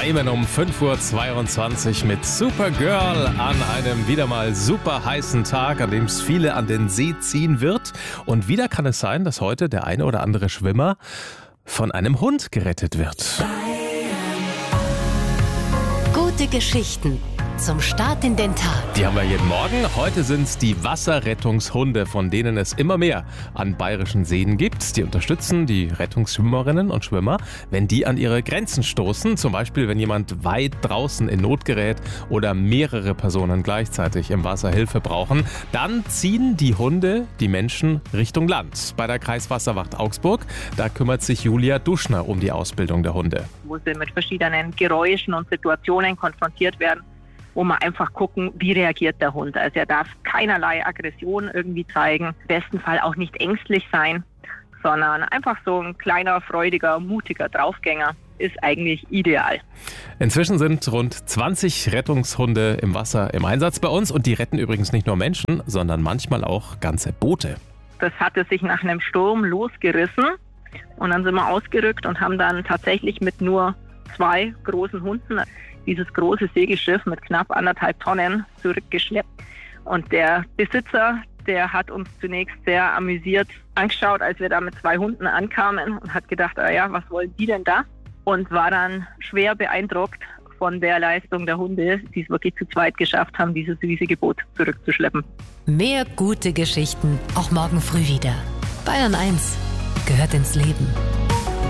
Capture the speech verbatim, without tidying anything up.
Bremen um fünf Uhr zweiundzwanzig mit Supergirl an einem wieder mal super heißen Tag, an dem es viele an den See ziehen wird. Und wieder kann es sein, dass heute der eine oder andere Schwimmer von einem Hund gerettet wird. Gute Geschichten zum Start in den Tag. Die haben wir jeden Morgen. Heute sind es die Wasserrettungshunde, von denen es immer mehr an bayerischen Seen gibt. Die unterstützen die Rettungsschwimmerinnen und Schwimmer, wenn die an ihre Grenzen stoßen. Zum Beispiel, wenn jemand weit draußen in Not gerät oder mehrere Personen gleichzeitig im Wasser Hilfe brauchen. Dann ziehen die Hunde die Menschen Richtung Land. Bei der Kreiswasserwacht Augsburg, da kümmert sich Julia Duschner um die Ausbildung der Hunde. Wo sie mit verschiedenen Geräuschen und Situationen konfrontiert werden, wo wir einfach gucken, wie reagiert der Hund. Also er darf keinerlei Aggression irgendwie zeigen, im besten Fall auch nicht ängstlich sein, sondern einfach so ein kleiner, freudiger, mutiger Draufgänger ist eigentlich ideal. Inzwischen sind rund zwanzig Rettungshunde im Wasser im Einsatz bei uns und die retten übrigens nicht nur Menschen, sondern manchmal auch ganze Boote. Das hatte sich nach einem Sturm losgerissen und dann sind wir ausgerückt und haben dann tatsächlich mit nur zwei großen Hunden dieses große Segelschiff mit knapp anderthalb Tonnen zurückgeschleppt. Und der Besitzer, der hat uns zunächst sehr amüsiert angeschaut, als wir da mit zwei Hunden ankamen und hat gedacht, ah ja, was wollen die denn da? Und war dann schwer beeindruckt von der Leistung der Hunde, die es wirklich zu zweit geschafft haben, dieses riesige Boot zurückzuschleppen. Mehr gute Geschichten auch morgen früh wieder. Bayern eins gehört ins Leben.